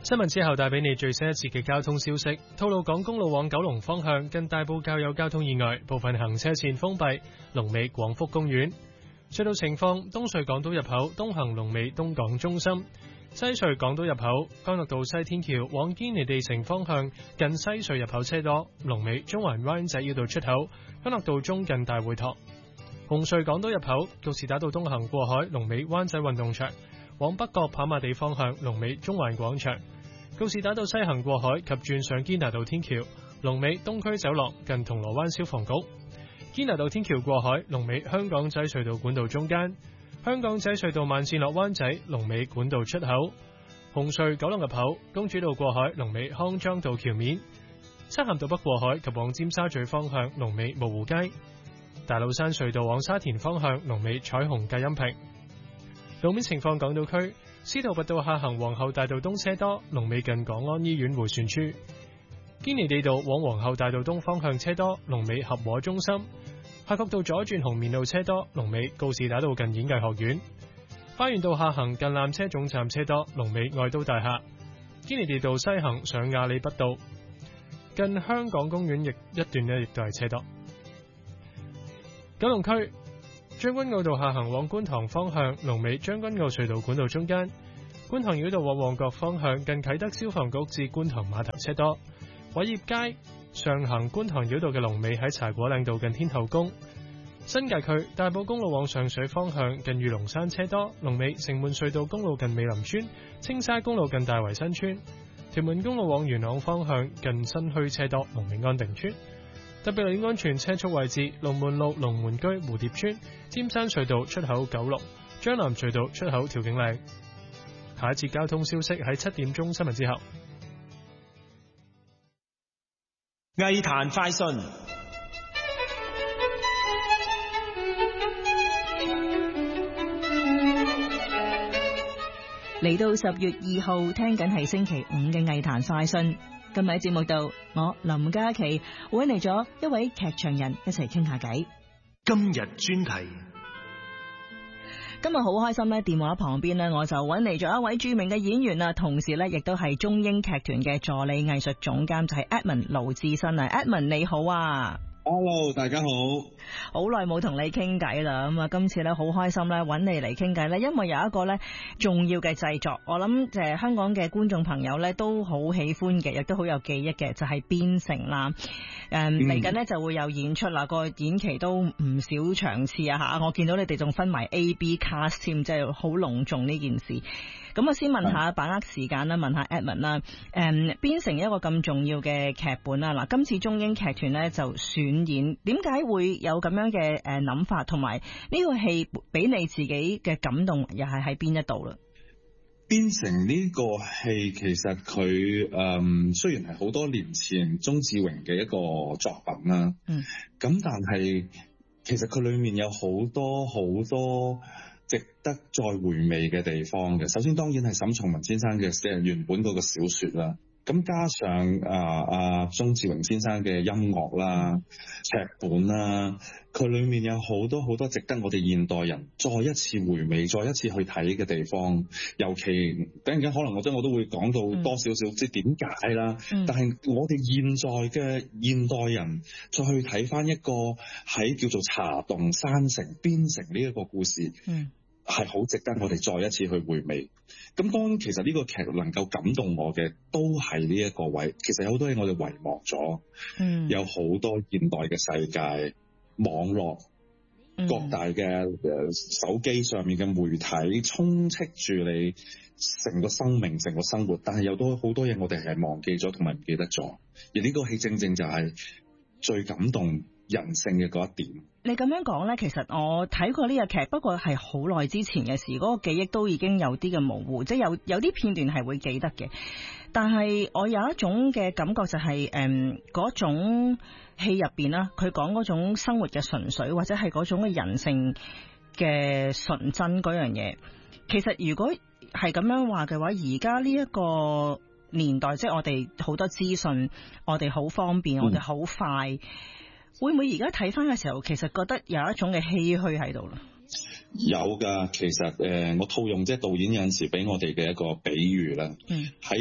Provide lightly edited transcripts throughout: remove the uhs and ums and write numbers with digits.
新聞之後帶俾你最新一節嘅交通消息。吐露港公路往九龍方向近大埔滘有交通意外，部分行車線封閉，龍尾廣福公園。隧道情況：東隧港島入口東行龍尾東港中心，西隧港島入口干諾道西天橋往堅尼地城方向近西隧入口車多，龍尾中環灣仔繞道出口干諾道中近大會堂。紅隧港島入口告士打道東行過海龍尾灣仔運動場，往北角跑馬地方向龍尾中環廣場。告士打道西行過海及轉上堅拿道天橋龍尾東區走廊近銅鑼灣消防局。堅拿道天橋過海龍尾香港仔隧道管道中間，香港仔隧道慢線落灣仔龍尾管道出口。紅隧九龍入口公主道過海龍尾康莊道橋面，漆咸道北過海及往尖沙咀方向龍尾蕪湖街。大老山隧道往沙田方向龍尾彩虹隔音屏。路面情況：港島區司徒拔道下行皇后大道東車多，龍尾近港安醫院迴旋處。堅尼地道往皇后大道東方向車多，龍尾合和中心。夏慤道左轉紅棉路車多，龍尾告士打道近演藝學院。花園道下行近纜車總站車多，龍尾愛都大廈。堅尼地道西行上亞里北道近香港公園一段呢，亦都係車多。九龍區將軍澳道下行往觀塘方向，龍尾將軍澳隧道管道中間。觀塘繞道往旺角方向近啟德消防局至觀塘碼頭車多。偉業街上行觀塘繞道嘅龍尾喺茶果嶺道近天后宮。新界區大埔公路往上水方向近御龍山車多，龍尾城門隧道公路近美林村，青沙公路近大圍新村。屯門公路往元朗方向近新墟車多，龍尾安定村。特別留意安全車速位置：龍門路龍門居蝴蝶村、尖山隧道出口九龍、將南隧道出口調景嶺。下一節交通消息喺7點鐘新聞之後。 藝壇快訊， 嚟到10月2號，聽緊係星期五嘅藝壇快訊。今日喺節目度，我林嘉琪會嚟咗一位劇場人一齊傾下偈。 今日專題。 今日好開心咧，電話旁邊咧，我就揾嚟咗一位著名嘅演員啊，同時咧亦都係中英劇團嘅助理藝術總監，就係 Edmond 盧志新啊。Edmond 你好啊。 Hello， 大家好。 好耐冇同你傾偈啦，咁啊，今次咧好開心咧，揾你嚟傾偈咧，因為有一個咧重要嘅製作，我諗香港嘅觀眾朋友咧都好喜歡嘅，亦都好有記憶嘅，就係邊城啦。嚟緊咧就會有演出啦，個演期都唔少場次啊吓，我見到你哋仲分埋 A、B cast 添，即係好隆重呢件事。咁我先問下，把握時間啦，問下 Edmond 啦。邊城一個咁重要嘅劇本啦，嗱，今次中英劇團咧就選演，點解會有咁樣嘅諗法？同埋呢個戲俾你自己嘅感動，又係喺邊一度啦？ 邊城呢個戲其實佢雖然係好多年前鍾志榮嘅一個作品啦，咁但係其實佢裏面有好多值得再回味嘅地方嘅。首先當然係沈從文先生嘅原本嗰個小說啦，咁加上鍾志榮先生嘅音樂啦、劇本啦，佢裏面有好多值得我哋現代人再一次回味、再一次去睇嘅地方。尤其等陣間可能我都會講到多少少，即係點解啦。但係我哋現在嘅現代人再去睇翻一個喺叫做茶洞山城邊城呢一個故事，係好值得我哋再一次去回味。咁當然其實呢個劇能夠感動我嘅都係呢一個位。其實有好多嘢我哋遺忘咗，有好多現代嘅世界、網絡、各大嘅手機上面嘅媒體充斥住你成個生命、成個生活，但係有好多嘢我哋係忘記咗同埋唔記得咗。而呢個戲正正就係最感動人性嘅嗰一點。 你咁樣講呢，其實我睇過呢個劇，不過係好耐之前嘅事，嗰個記憶都已經有啲嘅模糊，即係有啲片段係會記得嘅。但係我有一種嘅感覺就係嗰種戲入邊啦，佢講嗰種生活嘅純粹，或者係嗰種嘅人性嘅純真嗰樣嘢。其實如果係咁樣話嘅話，而家呢一個年代，即係我哋好多資訊，我哋好方便，我哋好快。會唔會而家睇翻嘅時候，其實覺得有一種嘅唏噓喺度啦？ 有㗎，其實我套用即係導演有陣時俾我哋嘅一個比喻啦。喺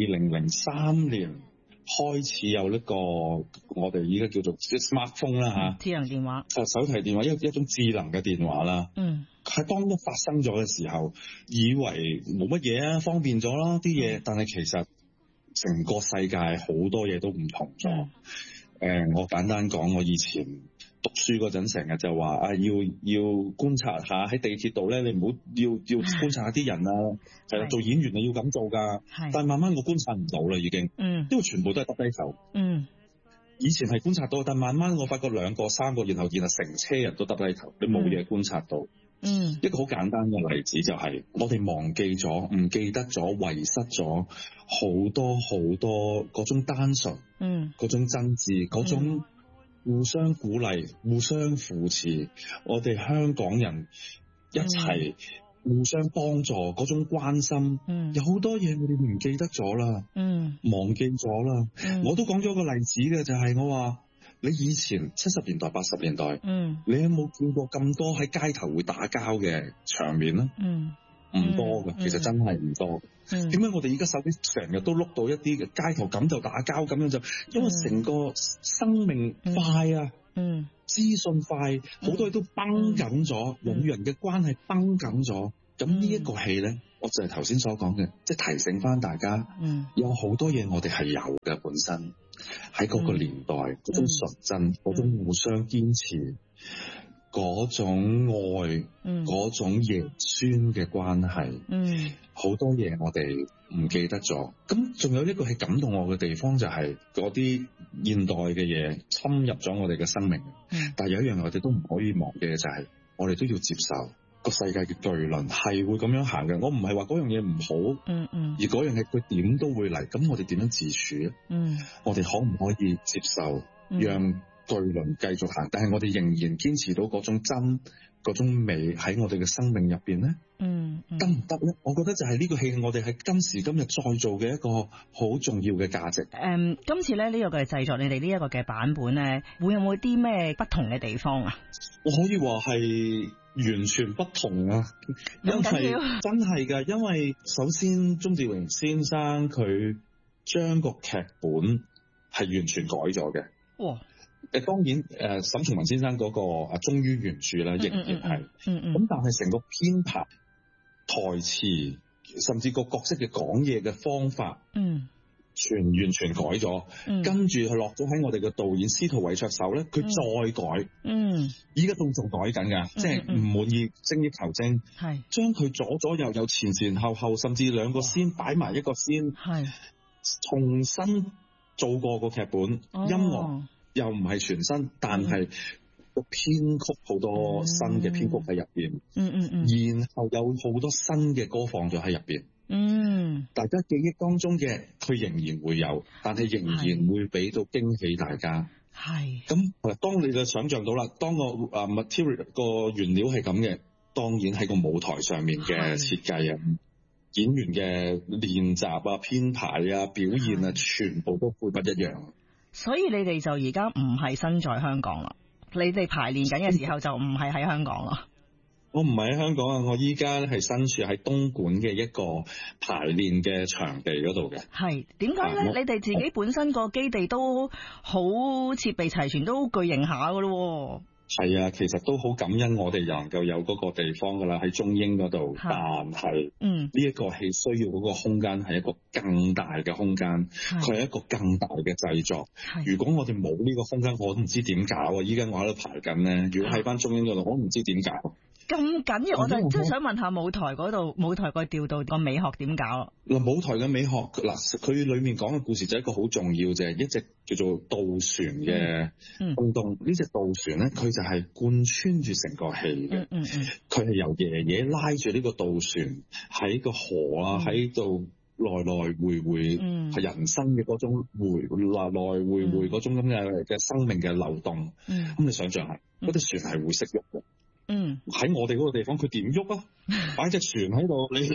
2003年開始有呢個我哋依家叫做 smartphone 啦嚇， 智能電話， 手提電話一種智能嘅電話啦。喺當一發生咗嘅時候，以為冇乜嘢啊，方便咗啦啲嘢，但係其實成個世界好多嘢都唔同咗。我簡單講，我以前讀書嗰陣成日就話啊，要觀察下喺地鐵度咧，你唔好要觀察下啲人啊，做演員你要咁做㗎。但係慢慢我觀察唔到啦，已經，因為全部都係耷低頭。以前係觀察到，但慢慢我發覺2個3個，然後成車人都耷低頭，你冇嘢觀察到。一個好簡單嘅例子就係我哋忘記咗、唔記得咗、遺失咗好多好多嗰種單純，嗰種真摯，嗰種互相鼓勵、互相扶持，我哋香港人一齊互相幫助嗰種關心，有好多嘢我哋唔記得咗啦，忘記咗啦。我都講咗個例子嘅，就係我話。你以前70年代、80年代，你有冇見過咁多喺街頭會打交嘅場面咧？唔多嘅，其實真係唔多。點解我哋而家手機成日都碌到一啲嘅街頭咁就打交咁樣就？因為成個生命快啊，資訊快，好多嘢都繃緊咗，人與人嘅關係繃緊咗。咁呢一個戲咧，我就係頭先所講嘅，即係提醒翻大家，有好多嘢我哋係有嘅本身。喺嗰個年代，嗰種純真，嗰種互相堅持，嗰種愛，嗰種爺孫嘅關係，好多嘢我哋唔記得咗。咁仲有一個係感動我嘅地方，就係嗰啲現代嘅嘢侵入咗我哋嘅生命。但係有一樣我哋都唔可以忘記嘅就係，我哋都要接受。個世界嘅巨輪係會咁樣行嘅，我唔係話嗰樣嘢唔好，而嗰樣嘢佢點都會嚟，咁我哋點樣自處？我哋可唔可以接受讓巨輪繼續行？但係我哋仍然堅持到嗰種真、嗰種美喺我哋嘅生命入邊咧？得唔得咧？我覺得就係呢個戲，我哋喺今時今日再做嘅一個好重要嘅價值。 今次咧呢個嘅製作，你哋呢一個嘅版本咧，會有冇啲咩不同嘅地方啊？ 我可以話係完全不同啊！因為真係㗎，因為首先鍾志榮先生佢將個劇本係完全改咗嘅。哇！當然沈從文先生嗰個忠於原著啦，仍然係。咁但係成個編排、台詞，甚至個角色嘅講嘢嘅方法，完全改咗。跟住佢落咗喺我哋嘅導演司徒偉卓手咧，佢再改。依家都仲改緊㗎，即係唔滿意，精益求精，將佢左右前後，甚至2個先擺埋一個先，重新做過個劇本，音樂又唔係全新，但係個編曲好多新嘅編曲喺入邊，然後有好多新嘅歌放咗喺入邊。大家記憶當中嘅佢仍然會有，但係仍然會俾到驚喜大家。咁當你就想象到啦，當個material 個原料係咁嘅，當然喺個舞台上面嘅設計啊、演員嘅練習啊、編排啊、表現啊，全部都會不一樣。 所以你哋就而家唔係身在香港啦，你哋排練緊嘅時候就唔係喺香港啦。 我唔係喺香港啊，我依家係身處喺東莞嘅一個排練嘅場地嗰度嘅。係點解咧？你哋自己本身個基地都好設備齊全，都巨型下噶咯。係啊，其實都好感恩我哋能夠有嗰個地方噶啦，喺中英嗰度。但係呢一個戲需要嗰個空間係一個更大嘅空間，佢係一個更大嘅製作。如果我哋冇呢個空間，我都唔知點搞啊！依家我喺度排緊咧，如果喺翻中英嗰度，我都唔知點搞。咁緊要，我就真係想問下舞台嗰度，舞台個調度個美學點搞？嗱，舞台嘅美學佢裏面講嘅故事就係一個好重要啫，一隻叫做渡船嘅運動。呢隻渡船咧，佢就係貫穿住成個戲嘅。佢係由爺爺拉住呢個渡船喺個河啊，喺度來來回回，係人生嘅嗰種來來回回嗰種咁嘅生命嘅流動。咁你想象下，嗰隻船係會識喐嘅。喺我哋嗰個地方，佢點喐啊？擺隻船喺度，你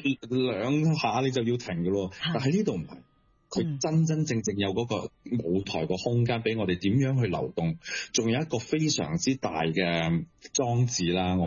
2下你就要停㗎咯。但喺呢度唔係，佢真真正正有嗰個舞台個空間俾我哋點樣去流動，仲有一個非常之大嘅裝置啦。我唔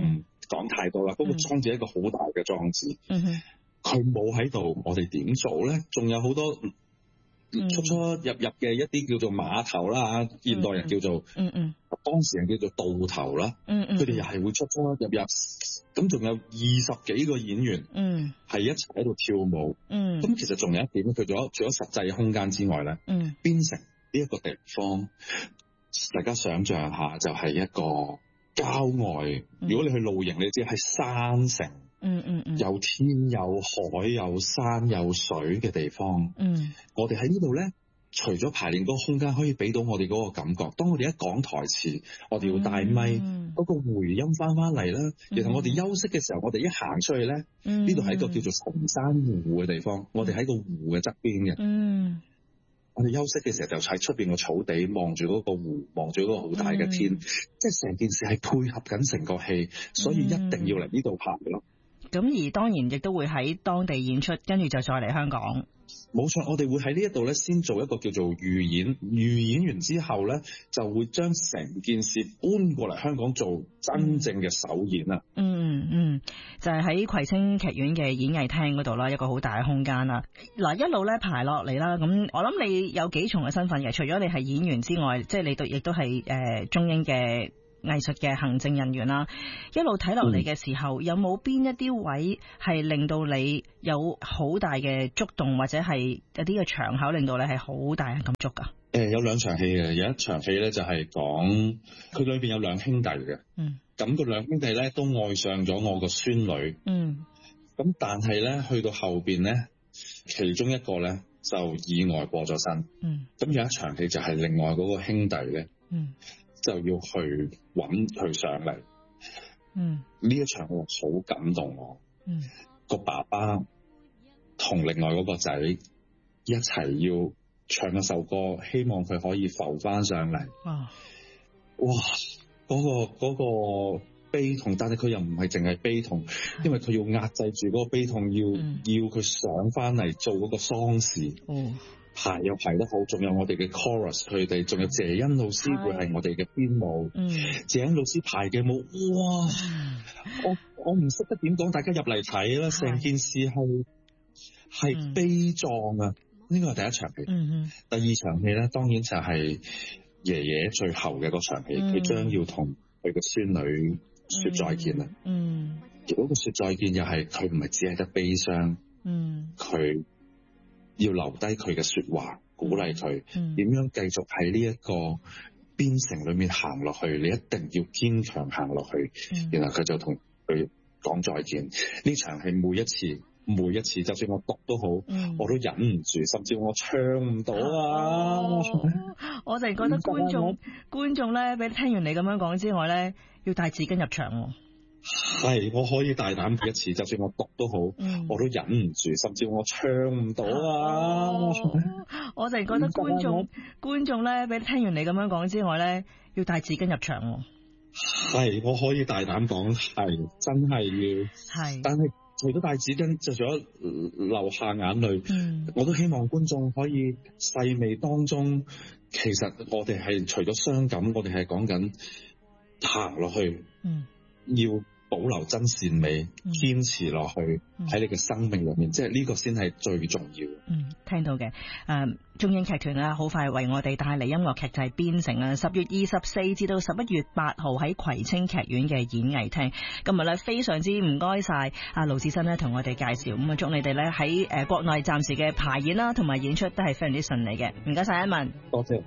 講太多啦。嗰個裝置係一個好大嘅裝置，佢冇喺度，我哋點做咧？仲有好多出出入入嘅一啲叫做碼頭啦，現代人叫做當時人叫做渡頭啦，佢哋又係會出出入入，咁仲有20幾個演員係一齊喺度跳舞，咁其實仲有一點，佢除咗實際空間之外咧，邊城呢一個地方，大家想象下就係一個郊外，如果你去露營，你知係山城。有天有海有山有水嘅地方，我哋喺呢度咧，除咗排練嗰個空間可以俾到我哋嗰個感覺，當我哋一講台詞，我哋要帶咪，嗰個回音翻嚟啦。然後我哋休息嘅時候，我哋一行出去咧，呢度係一個叫做崇山湖嘅地方，我哋喺個湖嘅側邊嘅。我哋休息嘅時候就喺出邊個草地望住嗰個湖，望住嗰個好大嘅天，即係成件事係配合緊成個戲，所以一定要嚟呢度拍咯。 咁而當然亦都會喺當地演出，跟住就再嚟香港。 冇錯，我哋會喺呢一度咧，先做一個叫做預演，預演完之後咧，就會將成件事搬過嚟香港做真正嘅首演啦。 就係喺葵青劇院嘅演藝廳嗰度啦，一個好大嘅空間啦。嗱，一路咧排落嚟啦，咁我諗你有幾重嘅身份嘅，除咗你係演員之外，即係你亦都係中英嘅藝術嘅行政人員啦。一路睇落嚟嘅時候，有冇邊一啲位係令到你有好大嘅觸動，或者係有啲嘅場口令到你係好大嘅感觸噶？ 有兩場戲嘅，有一場戲咧就係講佢裏邊有兩兄弟嘅，咁個兩兄弟咧都愛上咗我個孫女，咁但係咧去到後邊咧，其中一個咧就意外過咗身，咁有一場戲就係另外嗰個兄弟咧，就要去揾佢上嚟，呢一場我好感動我，個爸爸同另外嗰個仔一齊要唱一首歌，希望佢可以浮翻上嚟。哇！嗰個悲痛，但係佢又唔係淨係悲痛，因為佢要壓制住嗰個悲痛，要佢上翻嚟做嗰個喪事。排又排得好，仲有我哋嘅 chorus， 佢哋仲有謝欣老師會係我哋嘅編舞。謝欣老師排嘅舞，哇！我唔識得點講，大家入嚟睇啦，成件事係悲壯啊！呢個係第一場戲。第二場戲咧，當然就係爺爺最後嘅嗰場戲，佢將要同佢嘅孫女說再見啦。嗰個說再見又係佢唔係只係得悲傷，佢要留低佢嘅說話，鼓勵佢點樣繼續喺呢一個邊城裏面行落去，你一定要堅強行落去。然後佢就同佢講再見。呢場戲每一次，就算我讀都好，我都忍唔住，甚至我唱唔到啊！ 我就覺得觀眾咧，俾聽完你咁樣講之外咧，要帶紙巾入場。 係，我可以大膽每一次，就算我讀都好，我都忍唔住，甚至我唱唔到啊！ 我就覺得觀眾咧，俾聽完你咁樣講之外咧，要帶紙巾入場。 係，我可以大膽講，係真係要。係，但係除咗帶紙巾，就除咗流下眼淚，我都希望觀眾可以細味當中，其實我哋係除咗傷感，我哋係講緊行落去，要保留真善美，堅持落去喺你嘅生命裏面，即係呢個先係最重要。 聽到嘅，中英劇團好快為我哋帶嚟音樂劇就係邊城啊，10月24至到11月8號喺葵青劇院嘅演藝廳。今日咧非常之唔該晒阿盧志新咧同我哋介紹，咁啊祝你哋咧喺國內暫時嘅排演啦同埋演出都係非常之順利嘅。唔該晒，Edmund。 多謝。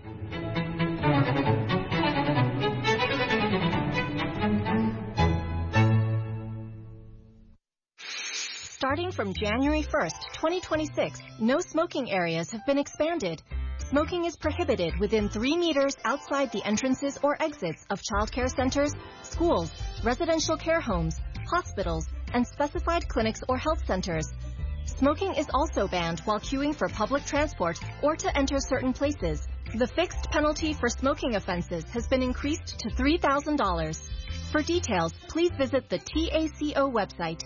Starting from January 1st, 2026, no smoking areas have been expanded. Smoking is prohibited within 3 meters outside the entrances or exits of childcare centers, schools, residential care homes, hospitals, and specified clinics or health centers. Smoking is also banned while queuing for public transport or to enter certain places. The fixed penalty for smoking offenses has been increased to $3,000. For details, please visit the TACO website.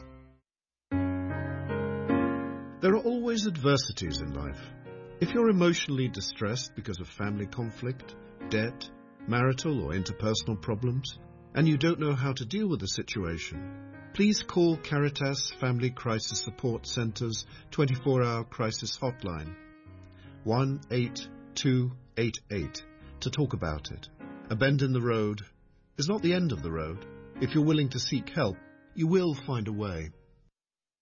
There are always adversities in life. If you're emotionally distressed because of family conflict, debt, marital or interpersonal problems, and you don't know how to deal with the situation, please call Caritas Family Crisis Support Centre's 24-hour crisis hotline, 18288, to talk about it. A bend in the road is not the end of the road. If you're willing to seek help, you will find a way.